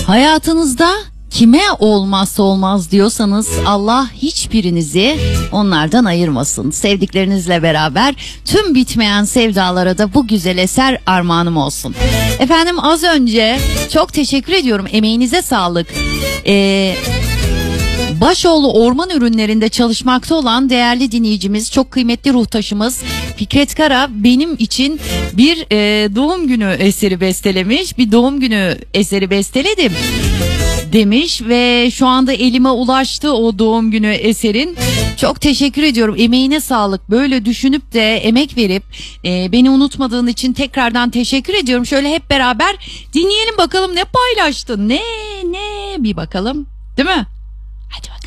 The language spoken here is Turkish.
Hayatınızda kime olmazsa olmaz diyorsanız Allah hiçbirinizi onlardan ayırmasın. Sevdiklerinizle beraber tüm bitmeyen sevdalara da bu güzel eser armağanım olsun. Efendim az önce çok teşekkür ediyorum. Emeğinize sağlık. Başoğlu Orman Ürünlerinde çalışmakta olan değerli dinleyicimiz, çok kıymetli ruhtaşımız Fikret Kara benim için bir doğum günü eseri bestelemiş. Bir doğum günü eseri besteledim demiş ve şu anda elime ulaştı o doğum günü eserin. Çok teşekkür ediyorum. Emeğine sağlık. Böyle düşünüp de emek verip beni unutmadığın için tekrardan teşekkür ediyorum. Şöyle hep beraber dinleyelim bakalım ne paylaştın. Ne bir bakalım. Değil mi? Hadi bakalım.